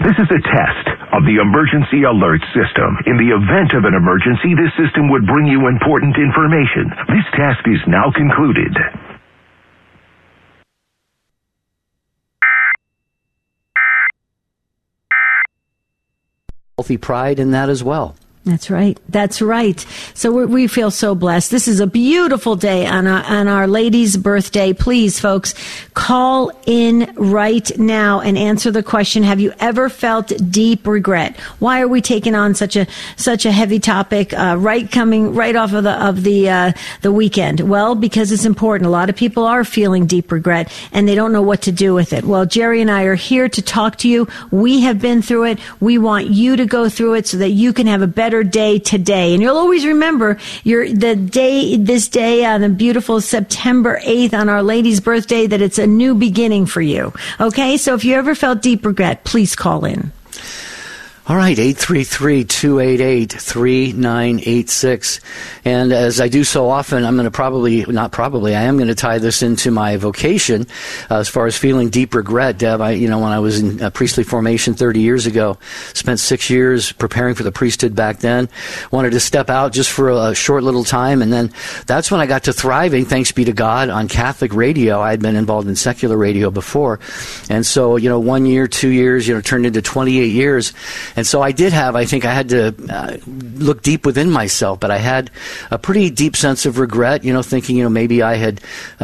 This is a test of the emergency alert system. In the event of an emergency, this system would bring you important information. This task is now concluded. Healthy pride in that as well. That's right. That's right. So we feel so blessed. This is a beautiful day on Our Lady's birthday. Please, folks, call in right now and answer the question: have you ever felt deep regret? Why are we taking on such a heavy topic coming right off of the weekend? Well, because it's important. A lot of people are feeling deep regret and they don't know what to do with it. Well, Jerry and I are here to talk to you. We have been through it. We want you to go through it so that you can have a better day today. And you'll always remember this day on the beautiful September 8th on Our Lady's birthday, that it's a new beginning for you. Okay? So if you ever felt deep regret, please call in. All right, 833-288-3986. And as I do so often, I am going to tie this into my vocation as far as feeling deep regret. Deb, when I was in priestly formation 30 years ago, spent 6 years preparing for the priesthood back then, wanted to step out just for a short little time. And then that's when I got to thriving, thanks be to God, on Catholic radio. I had been involved in secular radio before. And so, 1 year, 2 years, turned into 28 years. And so I had to look deep within myself, but I had a pretty deep sense of regret, thinking, maybe I had,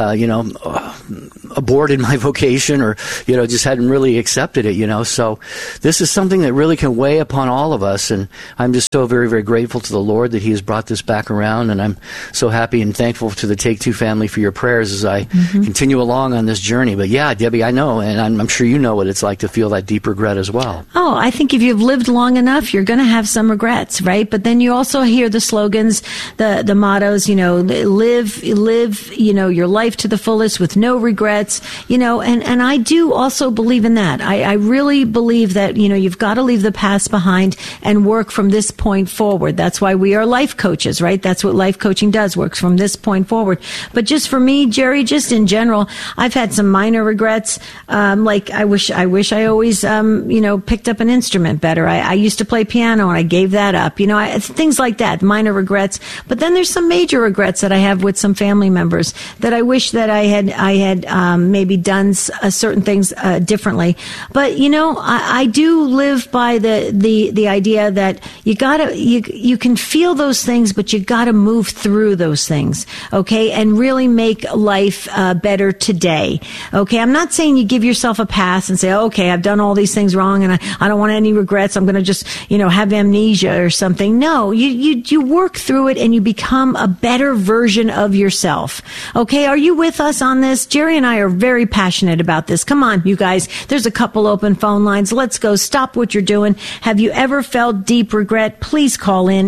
aborted my vocation or, just hadn't really accepted it, So this is something that really can weigh upon all of us. And I'm just so very, very grateful to the Lord that He has brought this back around. And I'm so happy and thankful to the Take Two family for your prayers as I continue along on this journey. But yeah, Debbie, I know, and I'm sure you know what it's like to feel that deep regret as well. Oh, I think if you've lived long enough, you're going to have some regrets, right? But then you also hear the slogans, the mottos, live, your life to the fullest with no regrets, and I do also believe in that. I really believe that, you've got to leave the past behind and work from this point forward. That's why we are life coaches, right? That's what life coaching does, works from this point forward. But just for me, Jerry, just in general, I've had some minor regrets. Like I wish I always, picked up an instrument better. I used to play piano and I gave that up. Things like that, minor regrets. But then there's some major regrets that I have with some family members that I wish that I had maybe done certain things differently. But I do live by the idea that you can feel those things, but you gotta move through those things, okay, and really make life better today. Okay, I'm not saying you give yourself a pass and say, okay, I've done all these things wrong and I don't want any regrets. I'm going to just, have amnesia or something. No, you work through it and you become a better version of yourself. Okay, are you with us on this? Jerry and I are very passionate about this. Come on, you guys. There's a couple open phone lines. Let's go. Stop what you're doing. Have you ever felt deep regret? Please call in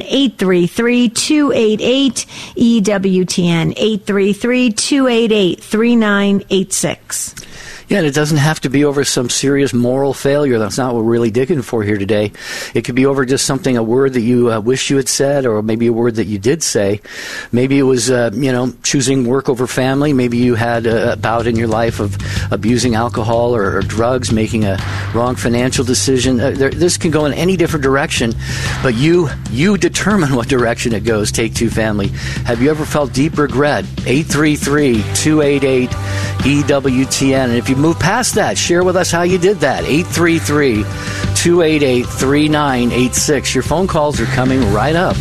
833-288-EWTN, 833-288-3986. Yeah, and it doesn't have to be over some serious moral failure. That's not what we're really digging for here today. It could be over just a word that you wish you had said, or maybe a word that you did say. Maybe it was, choosing work over family. Maybe you had a bout in your life of abusing alcohol or drugs, making a wrong financial decision. This can go in any different direction, but you determine what direction it goes. Take Two family. Have you ever felt deep regret? 833-288-EWTN. And if you move past that, share with us how you did that. 833-288-3986. Your phone calls are coming right up.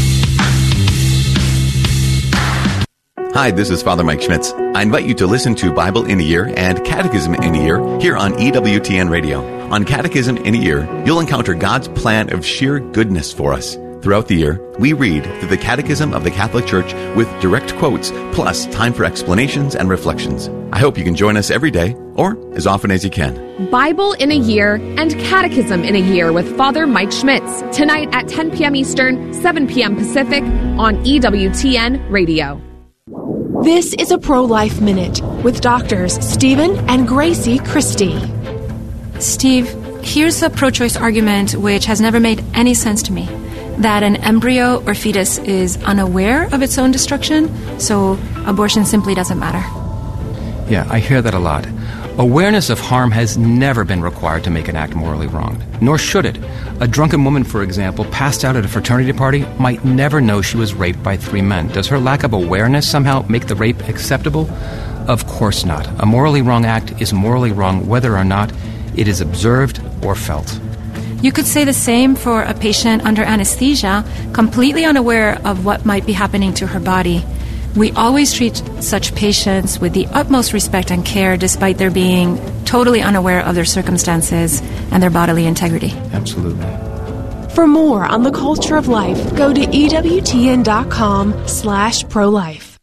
Hi, this is Father Mike Schmitz. I invite you to listen to Bible in a Year and Catechism in a Year here on EWTN Radio. On Catechism in a Year, you'll encounter God's plan of sheer goodness for us. Throughout the year, we read through the Catechism of the Catholic Church with direct quotes, plus time for explanations and reflections. I hope you can join us every day, or as often as you can. Bible in a Year and Catechism in a Year with Father Mike Schmitz, tonight at 10 p.m. Eastern, 7 p.m. Pacific, on EWTN Radio. This is a Pro-Life Minute with doctors Stephen and Gracie Christie. Steve, here's a pro-choice argument which has never made any sense to me. That an embryo or fetus is unaware of its own destruction, so abortion simply doesn't matter. Yeah, I hear that a lot. Awareness of harm has never been required to make an act morally wrong, nor should it. A drunken woman, for example, passed out at a fraternity party might never know she was raped by 3 men. Does her lack of awareness somehow make the rape acceptable? Of course not. A morally wrong act is morally wrong whether or not it is observed or felt. You could say the same for a patient under anesthesia, completely unaware of what might be happening to her body. We always treat such patients with the utmost respect and care, despite their being totally unaware of their circumstances and their bodily integrity. Absolutely. For more on the culture of life, go to EWTN.com/pro-life.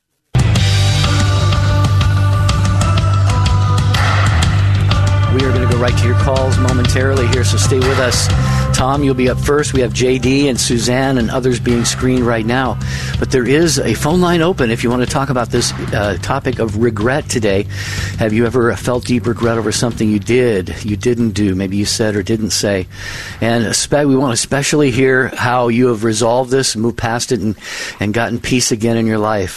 We are going to go right to your calls momentarily here, so stay with us. Tom, you'll be up first. We have JD and Suzanne and others being screened right now. But there is a phone line open if you want to talk about this topic of regret today. Have you ever felt deep regret over something you did, you didn't do, maybe you said or didn't say? And we want to especially hear how you have resolved this, moved past it, and gotten peace again in your life.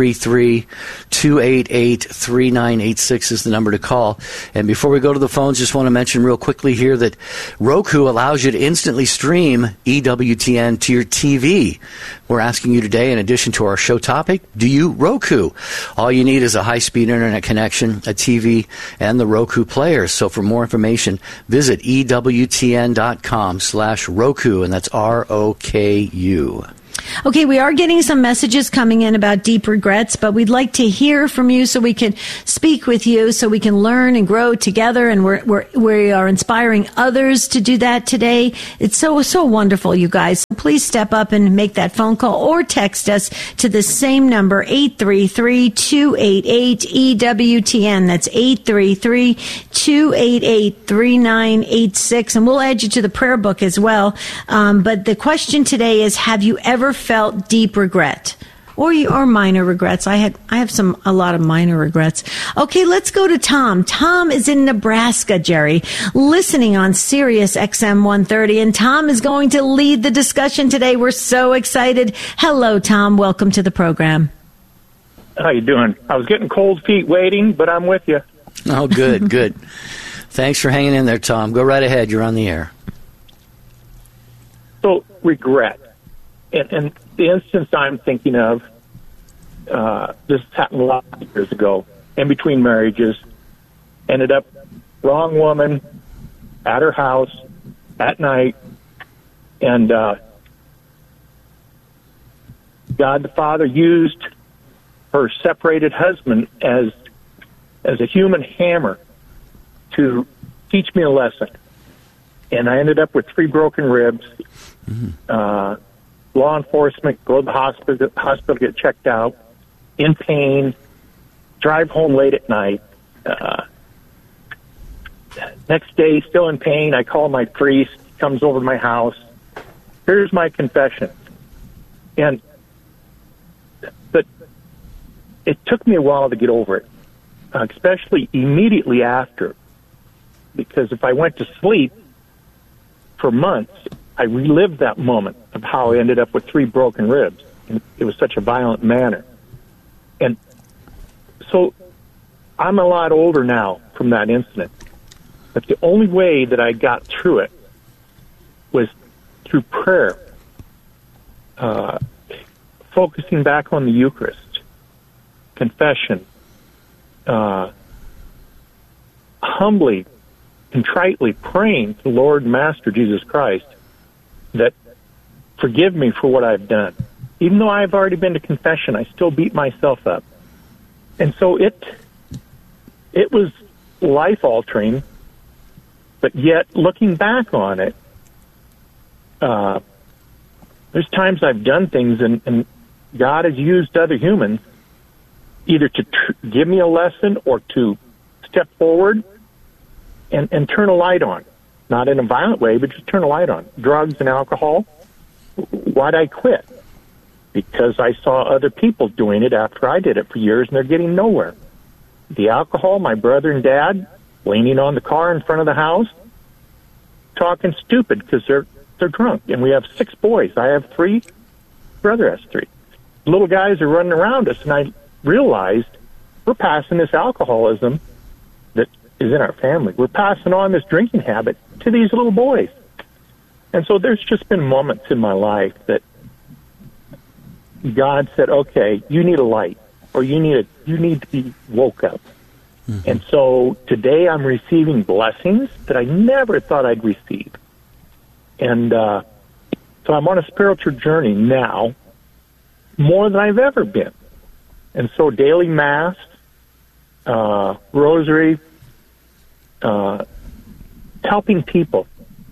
833-288-3986 is the number to call. And before we go to the phones, just want to mention real quickly here that Roku allows you to instantly stream EWTN to your TV. We're asking you today, in addition to our show topic, do you Roku? All you need is a high-speed internet connection, a TV, and the Roku player. So for more information, visit EWTN.com/Roku, and that's ROKU. Okay, we are getting some messages coming in about deep regrets, but we'd like to hear from you so we can speak with you, so we can learn and grow together, and we are inspiring others to do that today. It's so wonderful, you guys. Please step up and make that phone call or text us to the same number, 833-288-EWTN. That's 833-288-3986, and we'll add you to the prayer book as well. But the question today is, have you ever felt deep regret or minor regrets? I have a lot of minor regrets. Okay, let's go to Tom. Tom is in Nebraska, Jerry, listening on Sirius XM 130, and Tom is going to lead the discussion today. We're so excited. Hello, Tom. Welcome to the program. How you doing? I was getting cold feet waiting, but I'm with you. Oh, good, good. Thanks for hanging in there, Tom. Go right ahead. You're on the air. So, regret. And the instance I'm thinking of, this happened a lot of years ago, in between marriages, ended up wrong woman at her house at night, and God the Father used her separated husband as a human hammer to teach me a lesson. And I ended up with 3 broken ribs. Mm-hmm. Law enforcement, go to the hospital, get checked out, in pain, drive home late at night. Next day, still in pain, I call my priest, comes over to my house. Here's my confession. But it took me a while to get over it, especially immediately after, because if I went to sleep for months, I relived that moment of how I ended up with 3 broken ribs. And it was such a violent manner. And so I'm a lot older now from that incident. But the only way that I got through it was through prayer, focusing back on the Eucharist, confession, humbly, contritely praying to the Lord and Master Jesus Christ that forgive me for what I've done. Even though I've already been to confession, I still beat myself up. And so it was life-altering, but yet looking back on it, there's times I've done things and God has used other humans either to give me a lesson or to step forward and turn a light on. Not in a violent way, but just turn a light on. Drugs and alcohol. Why'd I quit? Because I saw other people doing it after I did it for years, and they're getting nowhere. The alcohol, my brother and dad, leaning on the car in front of the house, talking stupid because they're drunk. And we have 6 boys. I have 3. Brother has 3. Little guys are running around us, and I realized we're passing this alcoholism that is in our family. We're passing on this drinking habit to these little boys. And so there's just been moments in my life that God said, okay, you need a light, or you need to be woke up. Mm-hmm. And so today I'm receiving blessings that I never thought I'd receive. And so I'm on a spiritual journey now, more than I've ever been. And so daily Mass, rosary, helping people.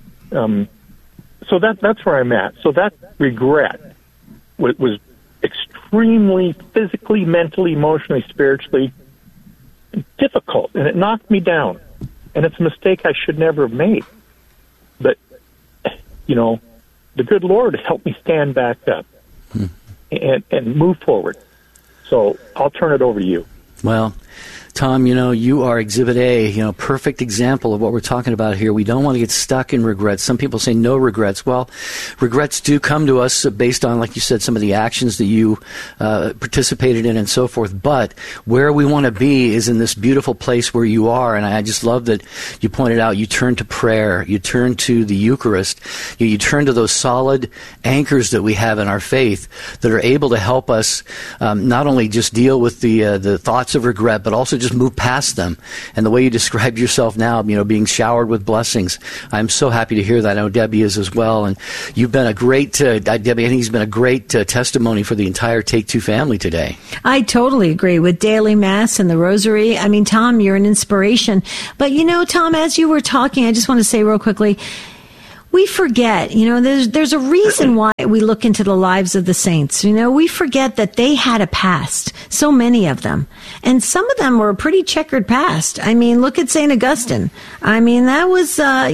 So that's where I'm at. So that regret was extremely physically, mentally, emotionally, spiritually difficult, and it knocked me down. And it's a mistake I should never have made. But, the good Lord helped me stand back up and move forward. So I'll turn it over to you. Well, Tom, you are Exhibit A, perfect example of what we're talking about here. We don't want to get stuck in regrets. Some people say no regrets. Well, regrets do come to us based on, like you said, some of the actions that you participated in and so forth. But where we want to be is in this beautiful place where you are. And I just love that you pointed out you turn to prayer, you turn to the Eucharist, you turn to those solid anchors that we have in our faith that are able to help us not only just deal with the thoughts of regret, but also just move past them. And the way you described yourself now, being showered with blessings, I'm so happy to hear that. I know Debbie is as well. And you've been a great, Debbie, I think he's been a great testimony for the entire Take Two family today. I totally agree with daily Mass and the Rosary. I mean, Tom, you're an inspiration. But, Tom, as you were talking, I just want to say real quickly, we forget, there's a reason why we look into the lives of the saints. We forget that they had a past, so many of them. And some of them were a pretty checkered past. I mean, look at St. Augustine. I mean, that was,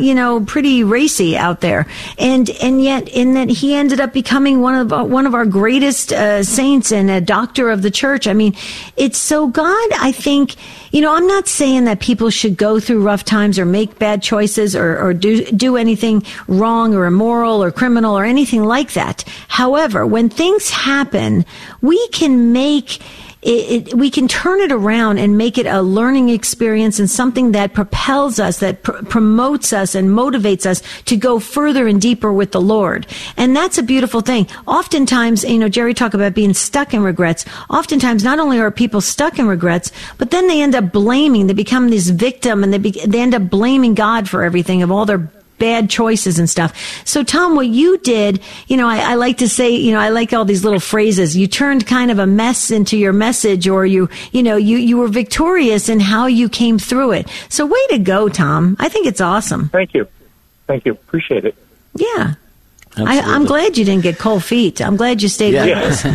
pretty racy out there. And yet, in that he ended up becoming one of our greatest saints and a doctor of the church. I mean, it's so God, I think, I'm not saying that people should go through rough times or make bad choices or do anything wrong or immoral or criminal or anything like that. However, when things happen, we can make we can turn it around and make it a learning experience and something that propels us, that promotes us and motivates us to go further and deeper with the Lord. And that's a beautiful thing. Oftentimes, Jerry talked about being stuck in regrets. Oftentimes, not only are people stuck in regrets, but then they end up blaming. They become this victim, and they end up blaming God for everything, of all their bad choices and stuff. So, Tom, what you did, I like to say, I like all these little phrases. You turned kind of a mess into your message, or you were victorious in how you came through it. So, way to go, Tom. I think it's awesome. Thank you. Appreciate it. Yeah. I'm glad you didn't get cold feet. I'm glad you stayed with us.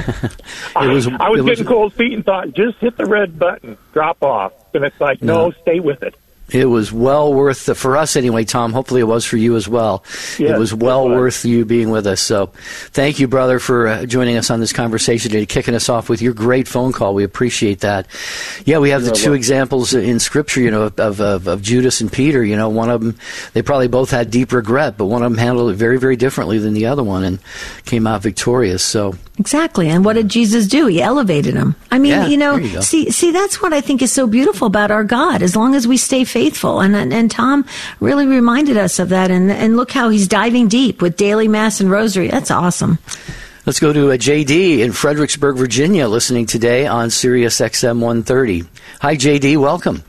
I was getting cold feet and thought, just hit the red button, drop off. And it's like, no, stay with it. It was well worth, for us anyway, Tom. Hopefully it was for you as well. Yes, it was well worth you being with us. So thank you, brother, for joining us on this conversation today, kicking us off with your great phone call. We appreciate that. Yeah, we have the two examples in Scripture, of Judas and Peter. One of them, they probably both had deep regret, but one of them handled it very, very differently than the other one and came out victorious. So exactly. And what did Jesus do? He elevated him. I mean, see, that's what I think is so beautiful about our God. As long as we stay faithful. And Tom really reminded us of that. And look how he's diving deep with daily Mass and Rosary. That's awesome. Let's go to JD in Fredericksburg, Virginia, listening today on Sirius XM 130. Hi, JD. Welcome.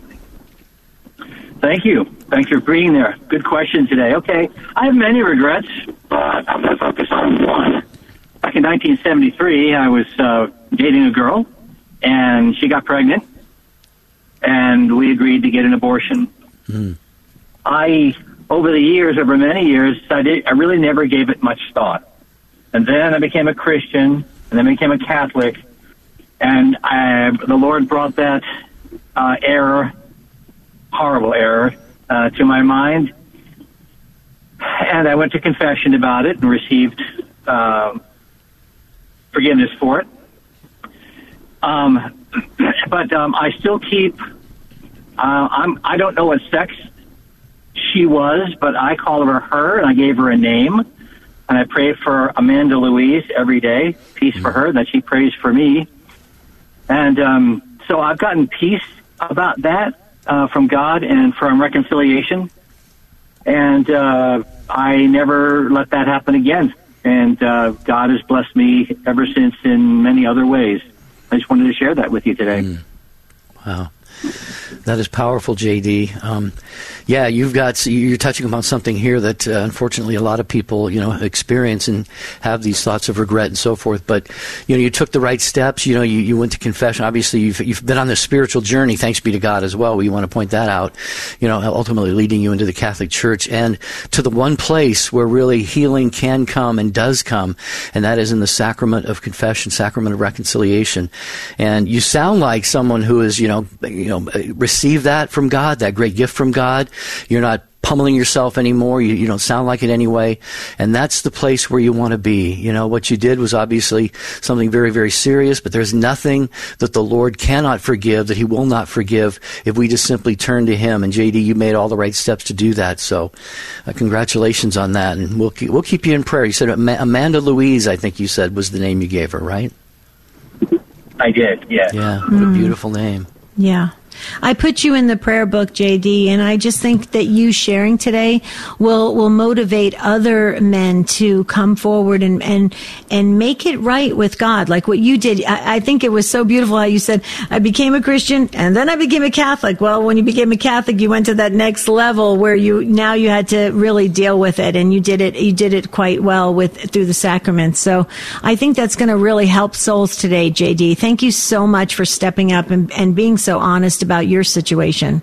Thank you. Thanks for being there. Good question today. Okay. I have many regrets, but I'm going to focus on one. Back in 1973, I was dating a girl, and she got pregnant, and we agreed to get an abortion. Mm. Over many years, I really never gave it much thought. And then I became a Christian, and then I became a Catholic, and the Lord brought that horrible error, to my mind. And I went to confession about it and received forgiveness for it. But I still keep, I don't know what sex she was, but I call her, and I gave her a name. And I pray for Amanda Louise every day, peace for her, that she prays for me. And so I've gotten peace about that. from God and from reconciliation. And I never let that happen again. And God has blessed me ever since in many other ways. I just wanted to share that with you today. Wow. That is powerful, J.D. You're touching upon something here that unfortunately a lot of people, experience and have these thoughts of regret and so forth. But, you took the right steps. You went to confession. Obviously, you've been on this spiritual journey, thanks be to God as well. We want to point that out, ultimately leading you into the Catholic Church and to the one place where really healing can come and does come, and that is in the sacrament of confession, sacrament of reconciliation. And you sound like someone who is, receive that from God, that great gift from God. You're not pummeling yourself anymore. You don't sound like it anyway. And that's the place where you want to be. What you did was obviously something very, very serious, but there's nothing that the Lord cannot forgive, that he will not forgive if we just simply turn to him. And JD, you made all the right steps to do that. So congratulations on that. And we'll keep you in prayer. You said Amanda Louise, I think you said was the name you gave her, right? I did, yeah. Yeah, what a beautiful name. Yeah. I put you in the prayer book, JD, and I just think that you sharing today will motivate other men to come forward and make it right with God, like what you did. I think it was so beautiful how you said, I became a Christian and then I became a Catholic. Well, when you became a Catholic, you went to that next level where you had to really deal with it, and you did it quite well through the sacraments. So I think that's going to really help souls today, JD. Thank you so much for stepping up and being so honest about your situation.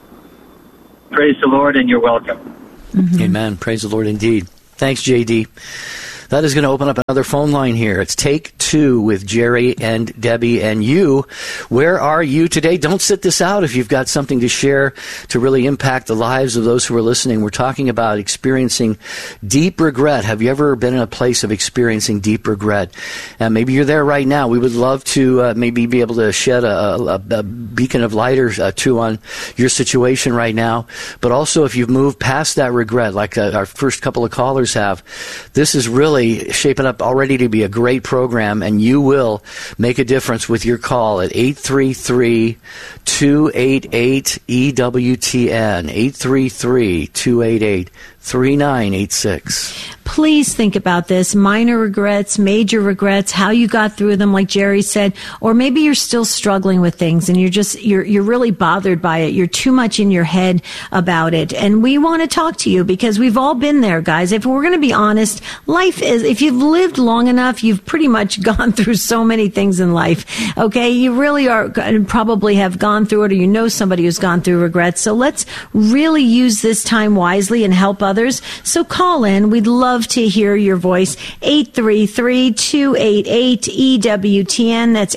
Praise the Lord, and you're welcome. Mm-hmm. Amen. Praise the Lord indeed. Thanks, JD. That is going to open up another phone line here. It's Take Two with Jerry and Debbie and you. Where are you today? Don't sit this out if you've got something to share to really impact the lives of those who are listening. We're talking about experiencing deep regret. Have you ever been in a place of experiencing deep regret? And maybe you're there right now. We would love to maybe be able to shed a beacon of light or two on your situation right now. But also if you've moved past that regret, like our first couple of callers have, this is really shaping up already to be a great program, and you will make a difference with your call at 833-288-EWTN, 833-288-3986. Please think about this. Minor regrets, major regrets, how you got through them, like Jerry said, or maybe you're still struggling with things and you're really bothered by it. You're too much in your head about it. And we want to talk to you because we've all been there, guys. If we're going to be honest, life is, if you've lived long enough, you've pretty much gone through so many things in life. Okay. You really are probably have gone through it, or you know somebody who's gone through regrets. So let's really use this time wisely and help others. So call in. We'd love to hear your voice. 833-288-EWTN. That's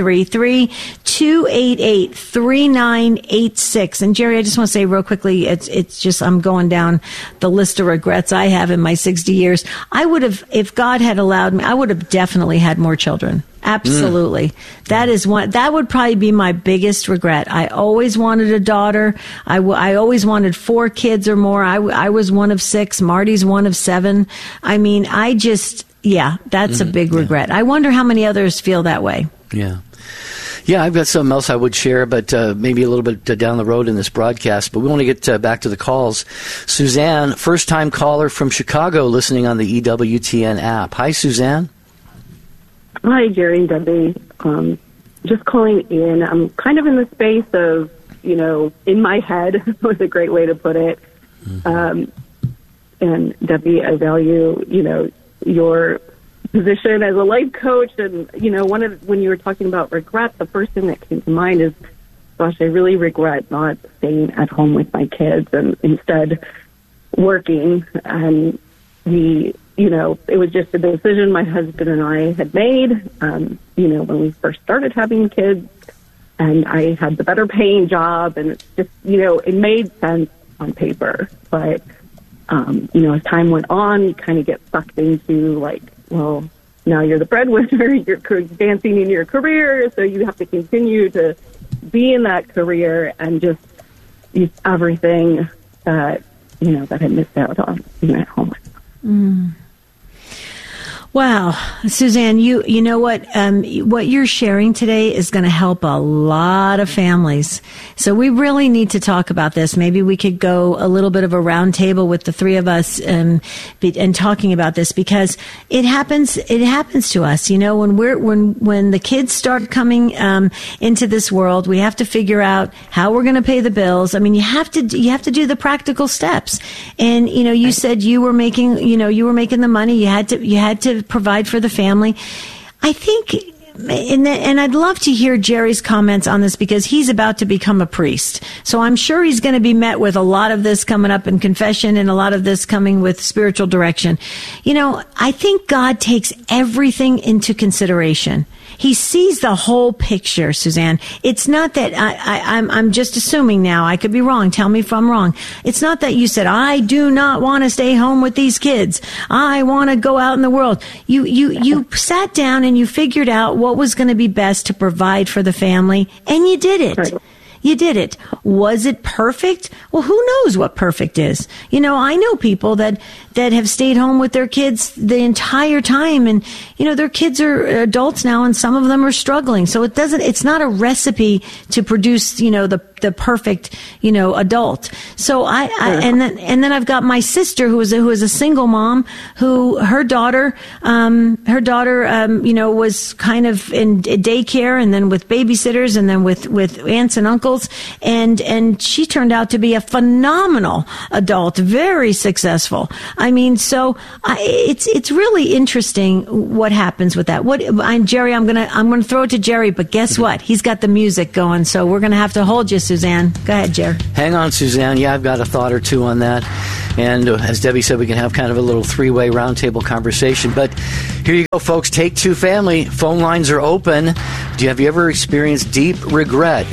833-288-3986. And Jerry, I just want to say real quickly, it's just, I'm going down the list of regrets I have in my 60 years. I would have, if God had allowed me, I would have definitely had more children. Absolutely. That is one, that would probably be my biggest regret. I always wanted a daughter. I always wanted 4 kids or more. I was one of 6. Marty's one of 7. I mean, that's a big regret. I wonder how many others feel that way. Yeah. Yeah, I've got something else I would share, but maybe a little bit down the road in this broadcast. But we want to get back to the calls. Suzanne, first-time caller from Chicago, listening on the EWTN app. Hi, Suzanne. Hi, Jerry and Debbie. Just calling in. I'm kind of in the space of, in my head was a great way to put it. Mm-hmm. And Debbie, I value, your position as a life coach. And, when you were talking about regret, the first thing that came to mind is, gosh, I really regret not staying at home with my kids and instead working. And it was just a decision my husband and I had made, when we first started having kids, and I had the better paying job, and it's just, it made sense on paper. But, as time went on, you kind of get sucked into well, now you're the breadwinner, you're advancing in your career, so you have to continue to be in that career and just use everything that, that I missed out on being at home. Mm. Wow, Suzanne, you know what you're sharing today is going to help a lot of families. So we really need to talk about this. Maybe we could go a little bit of a round table with the three of us and talking about this, because it happens to us. You know, when the kids start coming into this world, we have to figure out how we're going to pay the bills. I mean, you have to do the practical steps. And you know, you said you were making the money. You had to provide for the family. I think, and I'd love to hear Jerry's comments on this, because he's about to become a priest. So I'm sure he's going to be met with a lot of this coming up in confession, and a lot of this coming with spiritual direction. You know, I think God takes everything into consideration. He sees the whole picture, Suzanne. It's not that I'm just assuming now. I could be wrong. Tell me if I'm wrong. It's not that you said, I do not want to stay home with these kids. I want to go out in the world. You sat down and you figured out what was going to be best to provide for the family, and you did it. Right. You did it. Was it perfect? Well, who knows what perfect is? You know, I know people that have stayed home with their kids the entire time, and, you know, their kids are adults now, and some of them are struggling. So it's not a recipe to produce, you know, the perfect, you know, adult. So and then I've got my sister who is a single mom, who her daughter, you know, was kind of in daycare, and then with babysitters, and then with aunts and uncles. And she turned out to be a phenomenal adult, very successful. I mean, so it's really interesting what happens with that. Jerry, I'm gonna throw it to Jerry, but guess what? He's got the music going, so we're gonna have to hold you, Suzanne. Go ahead, Jerry. Hang on, Suzanne. Yeah, I've got a thought or two on that. And as Debbie said, we can have kind of a little three-way roundtable conversation. But here you go, folks. Take Two Family. Phone lines are open. Have you ever experienced deep regret?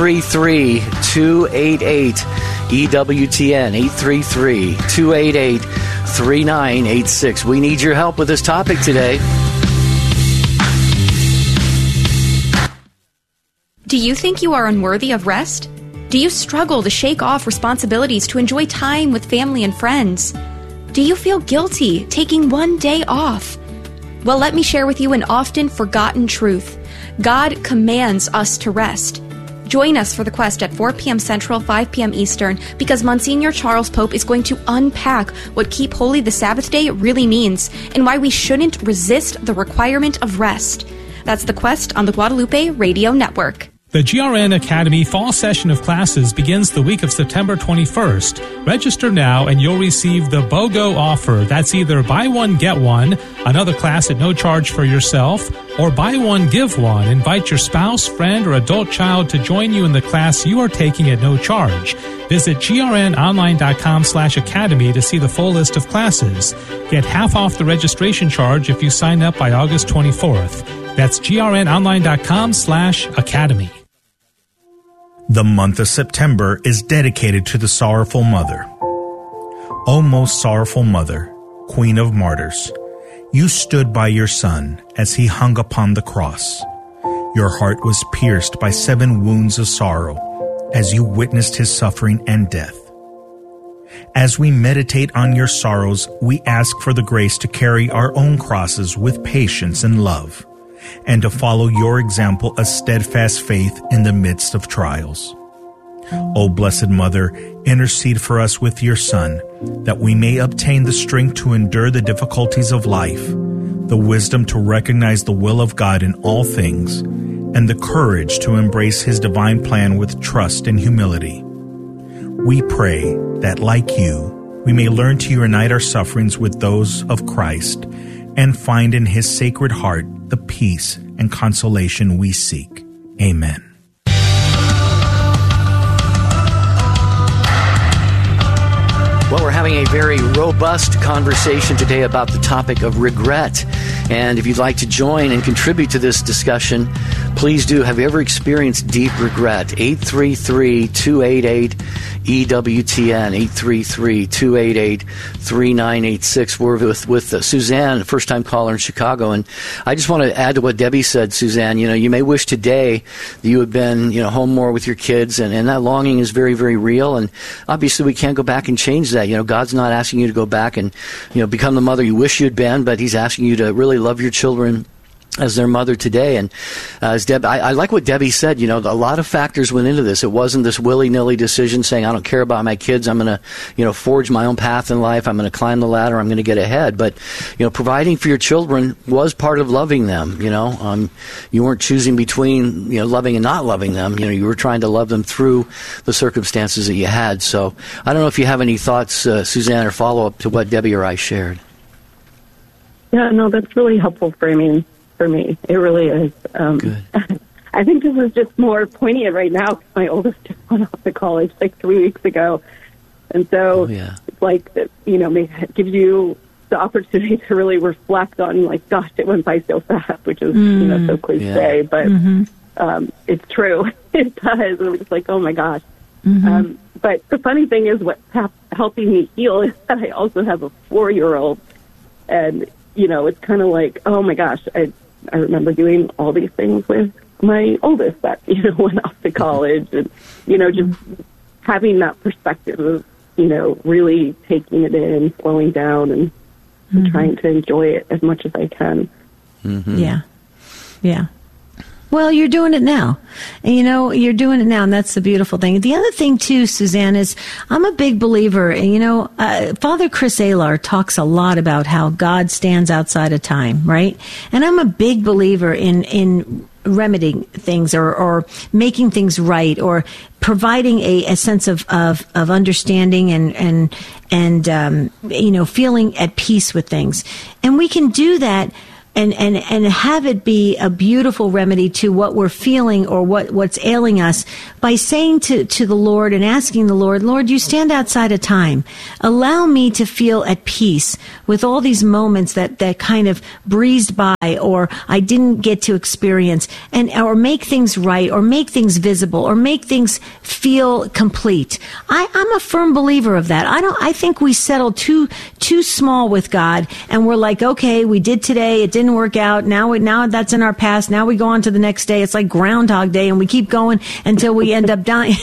833-288-EWTN. 833-288-3986. We need your help with this topic today. Do you think you are unworthy of rest? Do you struggle to shake off responsibilities to enjoy time with family and friends? Do you feel guilty taking one day off? Well, let me share with you an often forgotten truth. God commands us to rest. Join us for the Quest at 4 p.m. Central, 5 p.m. Eastern, because Monsignor Charles Pope is going to unpack what Keep Holy the Sabbath Day really means, and why we shouldn't resist the requirement of rest. That's the Quest on the Guadalupe Radio Network. The GRN Academy fall session of classes begins the week of September 21st. Register now and you'll receive the BOGO offer. That's either buy one, get one, another class at no charge for yourself, or buy one, give one. Invite your spouse, friend, or adult child to join you in the class you are taking at no charge. Visit grnonline.com/academy to see the full list of classes. Get half off the registration charge if you sign up by August 24th. That's grnonline.com/academy. The month of September is dedicated to the Sorrowful Mother. O most sorrowful Mother, Queen of Martyrs, you stood by your Son as he hung upon the cross. Your heart was pierced by 7 wounds of sorrow as you witnessed his suffering and death. As we meditate on your sorrows, we ask for the grace to carry our own crosses with patience and love, and to follow your example of steadfast faith in the midst of trials. O Blessed Mother, intercede for us with your Son, that we may obtain the strength to endure the difficulties of life, the wisdom to recognize the will of God in all things, and the courage to embrace his divine plan with trust and humility. We pray that, like you, we may learn to unite our sufferings with those of Christ, and find in his sacred heart the peace and consolation we seek. Amen. Well, we're having a very robust conversation today about the topic of regret. And if you'd like to join and contribute to this discussion, please do. Have you ever experienced deep regret? 833-288-EWTN, 833-288-3986. We're with Suzanne, first-time caller in Chicago. And I just want to add to what Debbie said, Suzanne. You know, you may wish today that you had been, home more with your kids, and that longing is very, very real. And obviously we can't go back and change that. God's not asking you to go back and, become the mother you wish you'd been, but He's asking you to really love your children as their mother today. And as Deb, I like what Debbie said. A lot of factors went into this. It wasn't this willy-nilly decision saying, I don't care about my kids. I'm going to, forge my own path in life. I'm going to climb the ladder. I'm going to get ahead. But, providing for your children was part of loving them. You weren't choosing between, loving and not loving them. You were trying to love them through the circumstances that you had. So I don't know if you have any thoughts, Suzanne, or follow-up to what Debbie or I shared. Yeah, no, that's really helpful framing. For me, it really is. Good. I think this is just more poignant right now because my oldest just went off to college like 3 weeks ago. And so it's like, it gives you the opportunity to really reflect on, like, gosh, it went by so fast, which is, so cliche, but it's true. It does. And I'm just like, oh my gosh. But the funny thing is what's helping me heal is that I also have a 4-year-old. And, it's kind of like, oh my gosh, I remember doing all these things with my oldest that, went off to college and, just having that perspective of, really taking it in, slowing down and trying to enjoy it as much as I can. Yeah. Yeah. Well, you're doing it now. And, you're doing it now, and that's the beautiful thing. The other thing, too, Suzanne, is I'm a big believer, and, Father Chris Alar talks a lot about how God stands outside of time, right? And I'm a big believer in remedying things or making things right or providing a sense of understanding and feeling at peace with things. And we can do that and have it be a beautiful remedy to what we're feeling or what's ailing us by saying to the Lord and asking the Lord, you stand outside of time. Allow me to feel at peace with all these moments that kind of breezed by or I didn't get to experience or make things right or make things visible or make things feel complete. I'm a firm believer of that. I think we settle too small with God and we're like, okay, we did today. It didn't work out. Now that's in our past. Now we go on to the next day. It's like Groundhog Day and we keep going until we end up dying.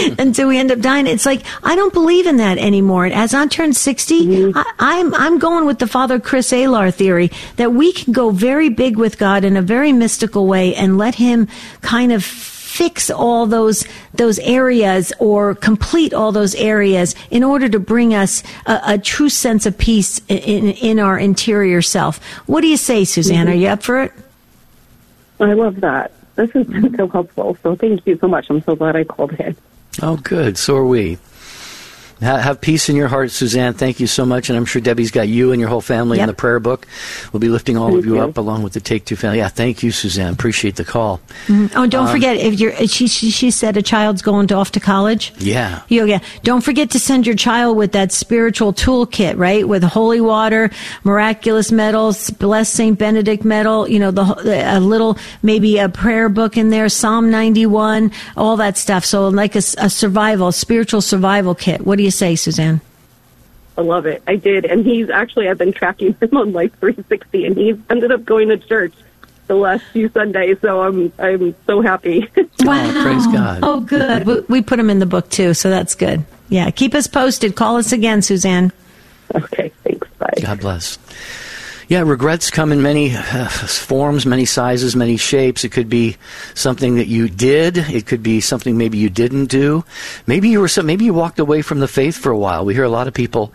It's like, I don't believe in that anymore. As I turn 60, I'm going with the Father Chris Alar theory that we can go very big with God in a very mystical way and let Him kind of fix all those areas or complete all those areas in order to bring us a true sense of peace in our interior self. What do you say, Suzanne? Are you up for it? I love that. This has been so helpful. So thank you so much. I'm so glad I called in. Oh, good. So are we. Have peace in your heart, Suzanne. Thank you so much. And I'm sure Debbie's got you and your whole family in the prayer book. We'll be lifting all of you up along with the Take Two family. Yeah, thank you, Suzanne. Appreciate the call. Oh, don't forget, if she said a child's going off to college. Yeah. Don't forget to send your child with that spiritual toolkit, right? With holy water, miraculous medals, blessed St. Benedict medal, a little, maybe a prayer book in there, Psalm 91, all that stuff. So like a spiritual survival kit. What do you say, Suzanne? I love it. I did. And I've been tracking him on Life 360, and he's ended up going to church the last few Sundays, so I'm so happy. Wow. Oh, praise God. Oh, good. We put him in the book, too, so that's good. Yeah, keep us posted. Call us again, Suzanne. Okay, thanks. Bye. God bless. Yeah, regrets come in many forms, many sizes, many shapes. It could be something that you did. It could be something maybe you didn't do. Maybe you walked away from the faith for a while. We hear a lot of people.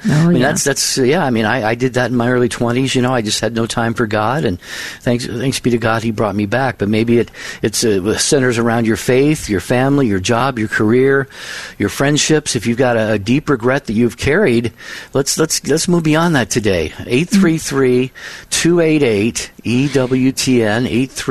I did that in my early 20s. I just had no time for God, and thanks be to God, He brought me back. But maybe it centers around your faith, your family, your job, your career, your friendships. If you've got a deep regret that you've carried, let's move beyond that today. 833 288 EWTN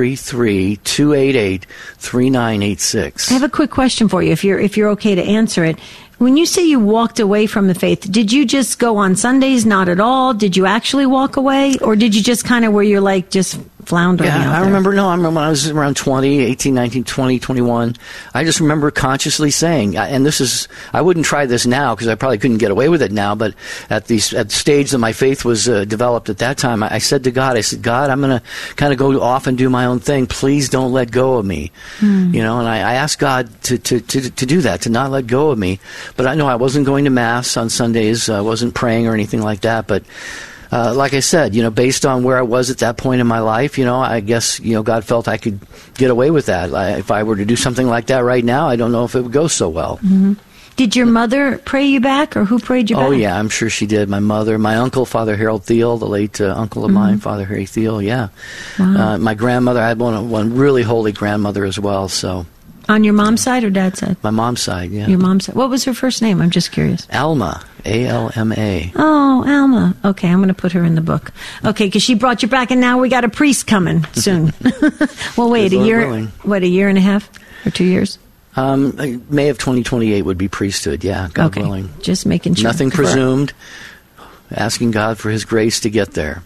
833-288-3986. I have a quick question for you, if you're okay to answer it. When you say you walked away from the faith, did you just go on Sundays, not at all? Did you actually walk away, or did you just kind of where you're like just floundering out there. I remember when I was around 20, 18, 19, 20, 21, I just remember consciously saying, and I wouldn't try this now because I probably couldn't get away with it now, but at the stage that my faith was developed at that time, I said to God, God, I'm going to kind of go off and do my own thing. Please don't let go of me. And I asked God to do that, to not let go of me. But I know I wasn't going to Mass on Sundays. I wasn't praying or anything like that. But like I said, based on where I was at that point in my life, I guess, God felt I could get away with that. If I were to do something like that right now, I don't know if it would go so well. Mm-hmm. Did your mother pray you back, or who prayed you back? Oh, yeah, I'm sure she did. My mother, my uncle, Father Harold Thiel, the late uncle of mine, Father Harry Thiel, yeah. Wow. My grandmother, I had one really holy grandmother as well, so. On your mom's side or dad's side? My mom's side, yeah. Your mom's side. What was her first name? I'm just curious. Alma, A-L-M-A. Oh, Alma. Okay, I'm going to put her in the book. Okay, because she brought you back, and now we got a priest coming soon. Well, wait, a year and a half or 2 years? May of 2028 would be priesthood, yeah, God willing. Just making sure. Nothing presumed, asking God for his grace to get there.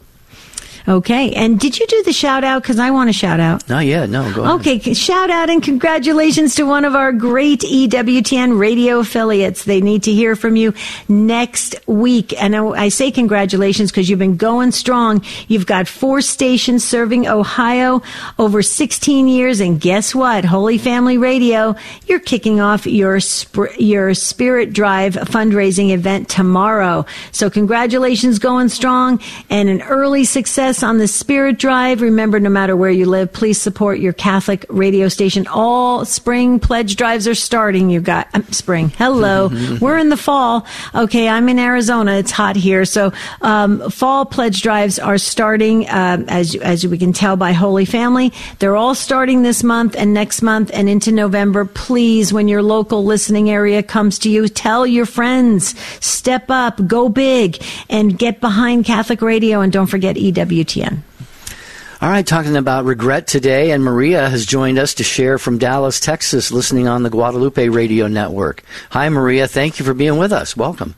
Okay, and did you do the shout-out? Because I want to shout out. Not yet, no, go ahead. Okay, shout-out and congratulations to one of our great EWTN radio affiliates. They need to hear from you next week. And I say congratulations because you've been going strong. You've got 4 stations serving Ohio over 16 years, and guess what? Holy Family Radio, you're kicking off your Spirit Drive fundraising event tomorrow. So congratulations, going strong, and an early success on the Spirit Drive. Remember, no matter where you live, please support your Catholic radio station. All spring pledge drives are starting. You got spring. Hello. We're in the fall. Okay, I'm in Arizona. It's hot here. So fall pledge drives are starting, as we can tell by Holy Family. They're all starting this month and next month and into November. Please, when your local listening area comes to you, tell your friends. Step up, go big, and get behind Catholic radio. And don't forget EWTN. All right, talking about regret today, and Maria has joined us to share from Dallas, Texas, listening on the Guadalupe Radio Network. Hi, Maria. Thank you for being with us. Welcome.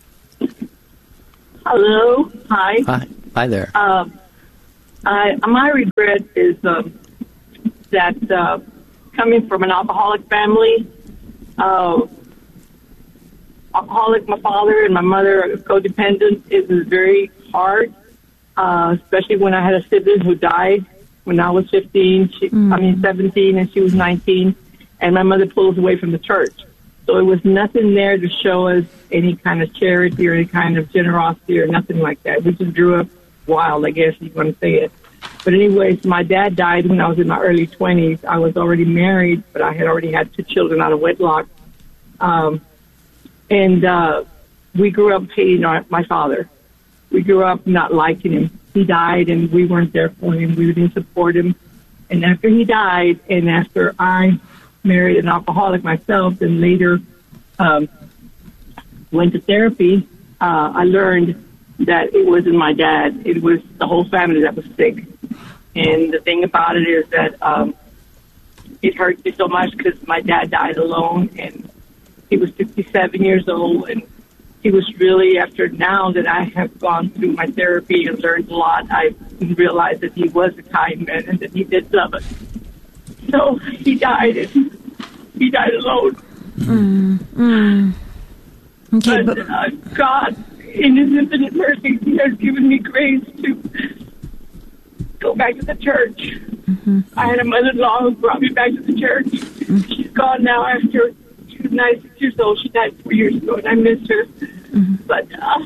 Hello. Hi. Hi there. My regret is that coming from an alcoholic family, alcoholic, my father and my mother are codependent. It was very hard. Especially when I had a sibling who died when I was 17, and she was 19, and my mother pulled us away from the church. So it was nothing there to show us any kind of charity or any kind of generosity or nothing like that. We just grew up wild, I guess you want to say it. But anyways, my dad died when I was in my early 20s. I was already married, but I had already had 2 children out of wedlock. And we grew up hating my father. We grew up not liking him. He died, and we weren't there for him. We didn't support him. And after he died, and after I married an alcoholic myself, and later went to therapy, I learned that it wasn't my dad. It was the whole family that was sick. And the thing about it is that it hurt me so much because my dad died alone, and he was 57 years old, and he was really, after now that I have gone through my therapy and learned a lot, I realized that he was a kind man and that he did love us. So he died, and he died alone. Okay, but God, in his infinite mercy, he has given me grace to go back to the church. I had a mother-in-law who brought me back to the church. She's gone now after she was 96 years old. She died 4 years ago, and I miss her. But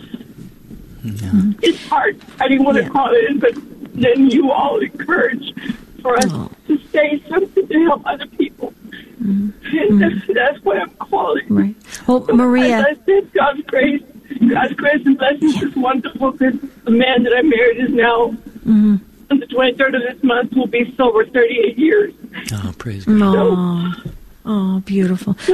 it's hard. I didn't want to call it in, but then you all encourage for us to say something to help other people. And that's what I'm calling. Right. Well, Maria. As I said, God's grace and blessings is wonderful, because the man that I married is now, on the 23rd of this month, will be sober 38 years. Oh, praise God. Oh, beautiful. So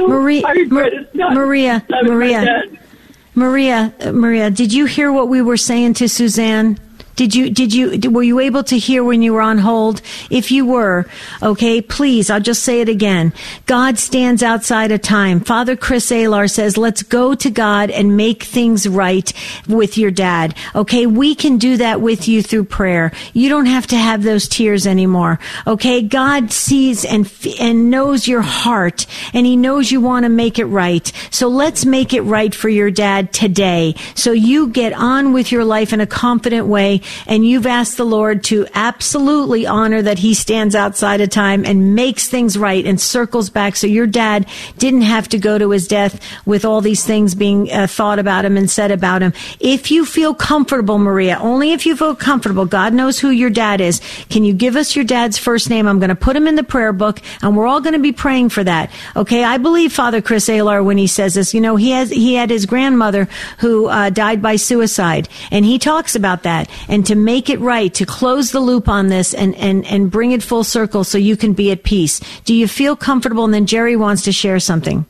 Maria, did you hear what we were saying to Suzanne? Were you able to hear when you were on hold? If you were, okay, please, I'll just say it again. God stands outside of time. Father Chris Alar says, let's go to God and make things right with your dad. Okay, we can do that with you through prayer. You don't have to have those tears anymore. Okay, God sees and knows your heart, and he knows you want to make it right. So let's make it right for your dad today. So you get on with your life in a confident way, and you've asked the Lord to absolutely honor that he stands outside of time and makes things right and circles back so your dad didn't have to go to his death with all these things being thought about him and said about him. If you feel comfortable, Maria, only if you feel comfortable, God knows who your dad is. Can you give us your dad's first name? I'm going to put him in the prayer book, and we're all going to be praying for that. Okay, I believe Father Chris Alar when he says this. You know, he had his grandmother who died by suicide, and he talks about that. And to make it right, to close the loop on this and bring it full circle so you can be at peace. Do you feel comfortable? And then Jerry wants to share something.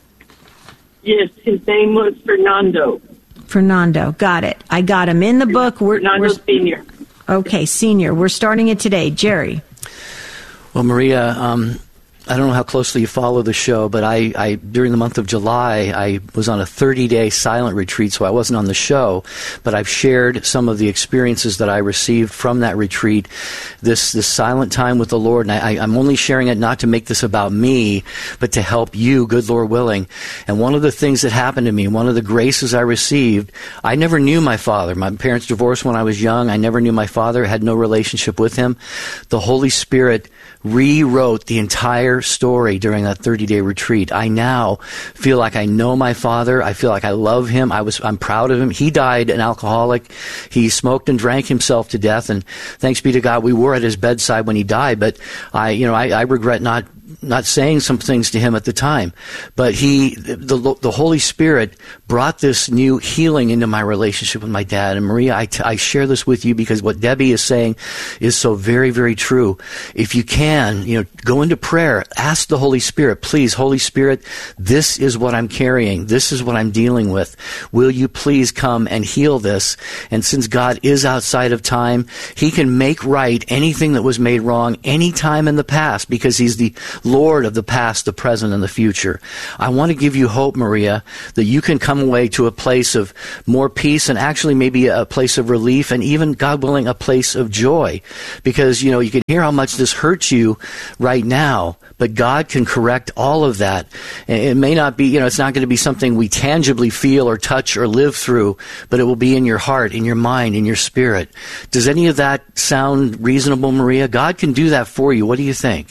Yes, his name was Fernando. Fernando, got it. I got him in the book. Fernando Senior. Okay, Senior. We're starting it today. Jerry. Well, Maria, I don't know how closely you follow the show, but I during the month of July, I was on a 30-day silent retreat, so I wasn't on the show, but I've shared some of the experiences that I received from that retreat, this silent time with the Lord, and I'm only sharing it not to make this about me, but to help you, good Lord willing. And one of the things that happened to me, one of the graces I received, I never knew my father. My parents divorced when I was young. I never knew my father, had no relationship with him. The Holy Spirit rewrote the entire story during that 30-day retreat. I now feel like I know my father. I feel like I love him. I'm proud of him. He died an alcoholic. He smoked and drank himself to death, and thanks be to God, we were at his bedside when he died. But I regret not saying some things to him at the time. But the Holy Spirit brought this new healing into my relationship with my dad. And Maria, I share this with you because what Debbie is saying is so very, very true. If you can, go into prayer, ask the Holy Spirit, please, Holy Spirit, this is what I'm carrying. This is what I'm dealing with. Will you please come and heal this? And since God is outside of time, he can make right anything that was made wrong any time in the past because he's the Lord of the past, the present, and the future. I want to give you hope, Maria, that you can come away to a place of more peace and actually maybe a place of relief and even, God willing, a place of joy. Because, you can hear how much this hurts you right now, but God can correct all of that. It may not be, it's not going to be something we tangibly feel or touch or live through, but it will be in your heart, in your mind, in your spirit. Does any of that sound reasonable, Maria? God can do that for you. What do you think?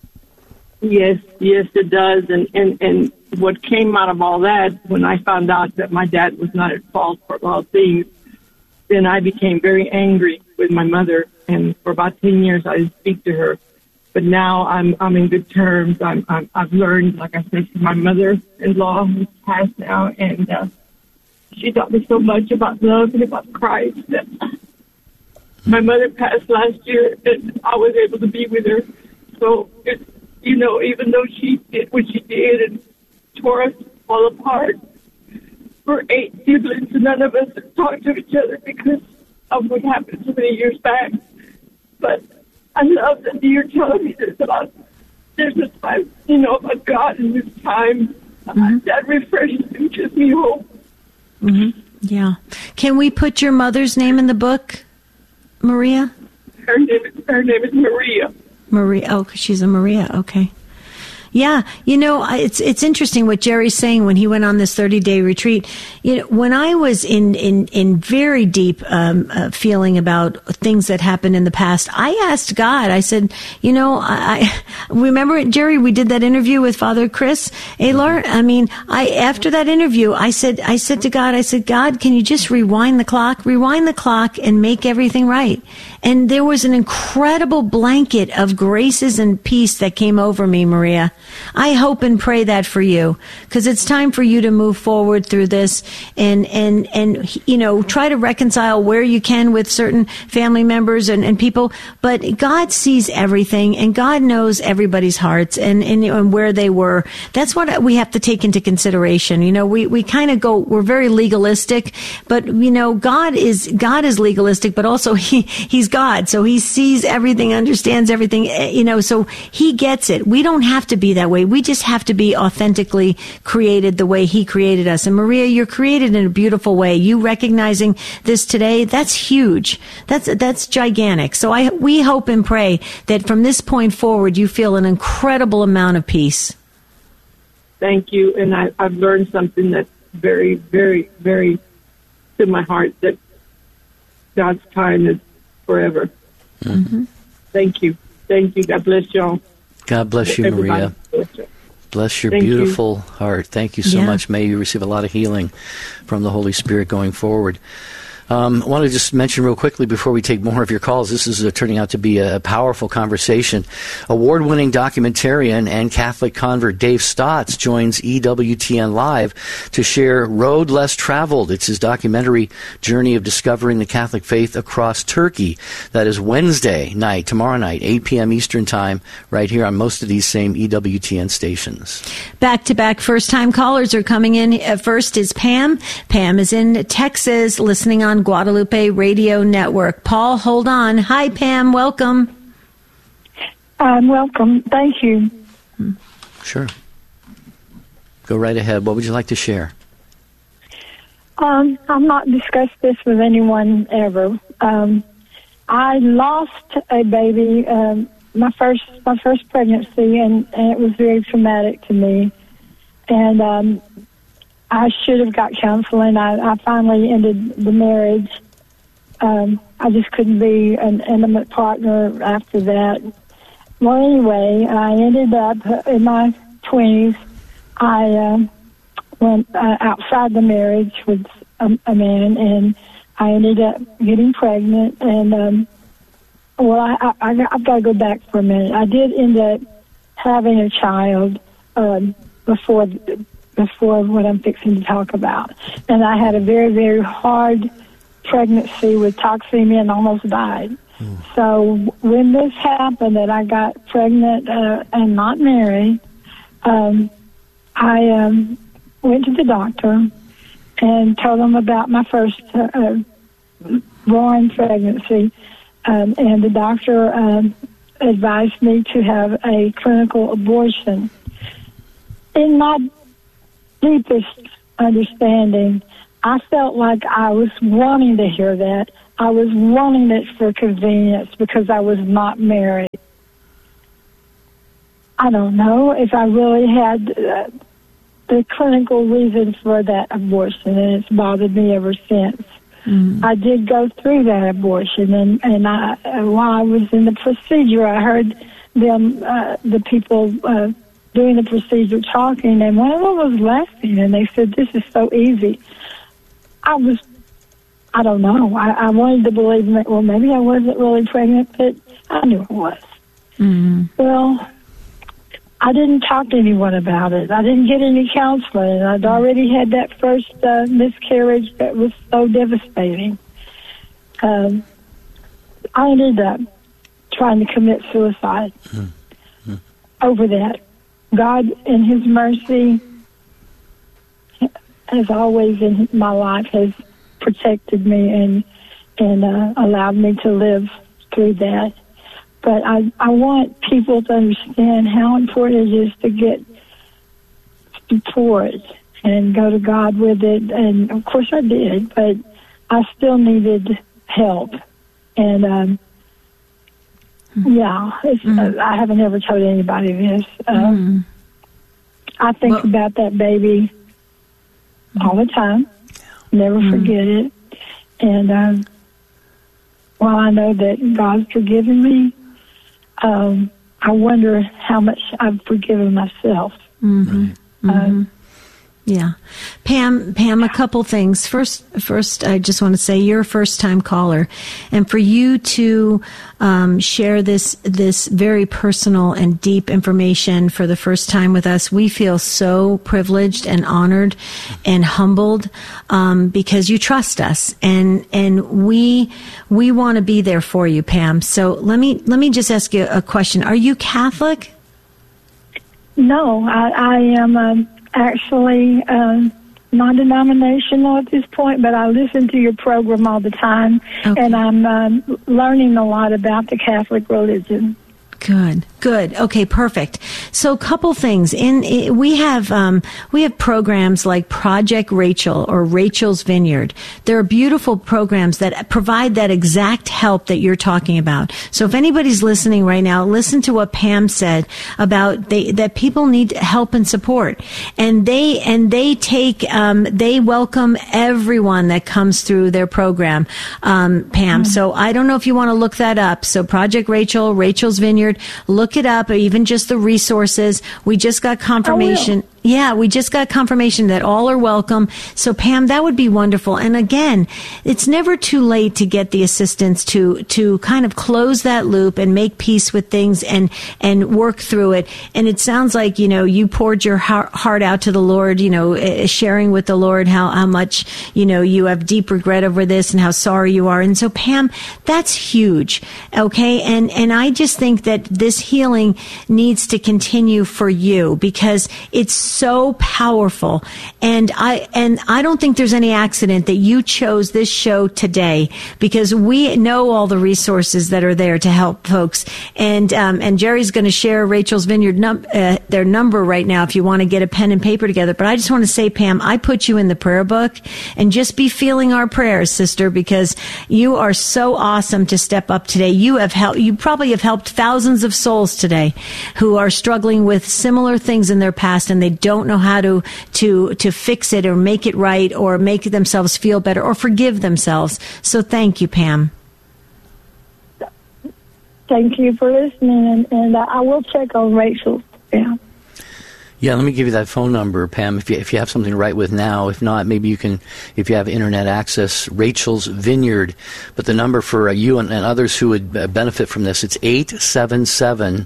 Yes, it does. And what came out of all that, when I found out that my dad was not at fault for all things, then I became very angry with my mother. And for about 10 years, I didn't speak to her. But now I'm in good terms. I've learned, like I said, from my mother-in-law who's passed now, and she taught me so much about love and about Christ. That my mother passed last year, and I was able to be with her. So it's, even though she did what she did and tore us all apart, we're 8 siblings, and none of us talk to each other because of what happened so many years back. But I love that you're telling me this about, there's a time, about God and His time. That refreshes me, gives me hope. Mm-hmm. Yeah. Can we put your mother's name in the book, Maria? Her name is Maria. Maria. Oh, she's a Maria. Okay. Yeah, it's interesting what Jerry's saying when he went on this 30-day retreat. When I was in very deep feeling about things that happened in the past, I asked God. I said, I remember, Jerry, we did that interview with Father Chris Alar. After that interview, I said to God, God, can you just rewind the clock and make everything right? And there was an incredible blanket of graces and peace that came over me, Maria. I hope and pray that for you, because it's time for you to move forward through this and try to reconcile where you can with certain family members and people. But God sees everything, and God knows everybody's hearts and where they were. That's what we have to take into consideration. We kind of we're very legalistic, but God is legalistic, but also he's God. So he sees everything, understands everything, so he gets it. We don't have to be that way. We just have to be authentically created the way he created us. And Maria, you're created in a beautiful way. You recognizing this today, that's huge. That's gigantic. So we hope and pray that from this point forward, you feel an incredible amount of peace. Thank you. And I've learned something that's very, very, very to my heart, that God's time is forever. Mm-hmm. Thank you. Thank you. God bless y'all. God bless you, Maria. Bless your beautiful heart. Thank you so much. May you receive a lot of healing from the Holy Spirit going forward. I want to just mention real quickly before we take more of your calls, this is turning out to be a powerful conversation. Award-winning documentarian and Catholic convert Dave Stotts joins EWTN Live to share Road Less Traveled. It's his documentary journey of discovering the Catholic faith across Turkey. That is Wednesday night, tomorrow night, 8 p.m. Eastern Time, right here on most of these same EWTN stations. Back-to-back first-time callers are coming in. First is Pam. Pam is in Texas, listening on Guadalupe Radio Network. Paul, hold on. Hi, Pam. Welcome. Welcome. Thank you. Sure. Go right ahead. What would you like to share? I've not discussed this with anyone ever. I lost a baby, my first pregnancy, and it was very traumatic to me. And I should have got counseling. I finally ended the marriage. I just couldn't be an intimate partner after that. Well, anyway, I ended up in my 20s. I went outside the marriage with a man, and I ended up getting pregnant. And, I've got to go back for a minute. I did end up having a child before what I'm fixing to talk about. And I had a very, very hard pregnancy with toxemia and almost died. So when this happened, that I got pregnant and not married, I went to the doctor and told him about my first born pregnancy. And the doctor advised me to have a clinical abortion. In my deepest understanding, I felt like I was wanting to hear that. I was wanting it for convenience because I was not married. I don't know if I really had the clinical reason for that abortion, and it's bothered me ever since. I did go through that abortion, and while I was in the procedure, I heard them, the people doing the procedure talking, and one of them was laughing, and they said, "This is so easy." I don't know. I wanted to believe that, well, maybe I wasn't really pregnant, but I knew I was. Well, I didn't talk to anyone about it. I didn't get any counseling. I'd already had that first miscarriage that was so devastating. I ended up trying to commit suicide over that. God, in His mercy, as always in my life, has protected me and allowed me to live through that. But I want people to understand how important it is to get support and go to God with it. And, of course, I did, but I still needed help. And, I haven't ever told anybody this. I think about that baby all the time. Never forget it. And while I know that God's forgiven me, I wonder how much I've forgiven myself. Yeah. Pam, a couple things. First, I just want to say you're a first-time caller, and for you to share this very personal and deep information for the first time with us, we feel so privileged and honored and humbled because you trust us, and we want to be there for you, Pam. So let me just ask you a question. Are you Catholic? No, I am actually non-denominational at this point, but I listen to your program all the time, and I'm learning a lot about the Catholic religion. Good. Okay, perfect. So, a couple things. We have programs like Project Rachel or Rachel's Vineyard. There are beautiful programs that provide that exact help that you're talking about. So, if anybody's listening right now, listen to what Pam said about that people need help and support, and they welcome everyone that comes through their program, Pam. So, I don't know if you want to look that up. So, Project Rachel, Rachel's Vineyard. Look it up, or even just the resources. We just got confirmation. Yeah, we just got confirmation that all are welcome. So, Pam, that would be wonderful. And again, it's never too late to get the assistance to kind of close that loop and make peace with things and work through it. And it sounds like, you poured your heart out to the Lord, sharing with the Lord how much, you have deep regret over this and how sorry you are. And so, Pam, that's huge. Okay. And I just think that this healing needs to continue for you because it's so powerful, and I don't think there's any accident that you chose this show today because we know all the resources that are there to help folks, and Jerry's going to share Rachel's Vineyard their number right now if you want to get a pen and paper together. But I just want to say, Pam, I put you in the prayer book, and just be feeling our prayers, sister, because you are so awesome to step up today. You probably have helped thousands of souls today who are struggling with similar things in their past, and they don't know how to fix it or make it right or make themselves feel better or forgive themselves. So thank you, Pam. Thank you for listening, and I will check on Rachel. Yeah, let me give you that phone number, Pam, if you have something to write with now. If not, maybe you can, if you have internet access, Rachel's Vineyard. But the number for you and others who would benefit from this, it's 877-467-3463,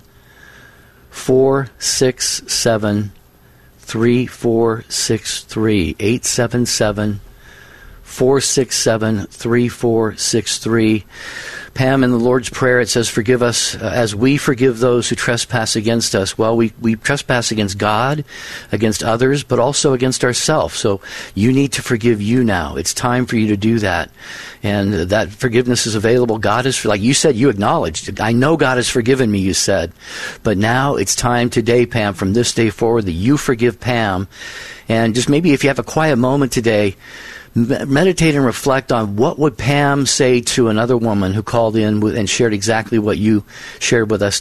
877-467-3463. Pam, in the Lord's Prayer, it says, forgive us as we forgive those who trespass against us. Well, we trespass against God, against others, but also against ourselves. So you need to forgive you now. It's time for you to do that. And that forgiveness is available. God is, like you said, you acknowledged, I know God has forgiven me, you said. But now it's time today, Pam, from this day forward, that you forgive Pam. And just maybe if you have a quiet moment today, meditate and reflect on what would Pam say to another woman who called in and shared exactly what you shared with us